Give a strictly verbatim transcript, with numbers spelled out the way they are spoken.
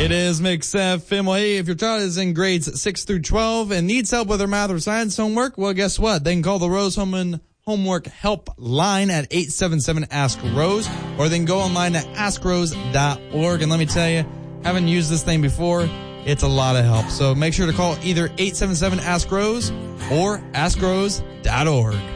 It is Mix F M. Well, hey, if your child is in grades six through twelve and needs help with their math or science homework, well, guess what? They can call the Rose Home and Homework Help Line at eight seven seven ask rose, or they can go online at ask rose dot org. And let me tell you, haven't used this thing before, it's a lot of help. So make sure to call either eight seven seven ask rose or ask rose dot org.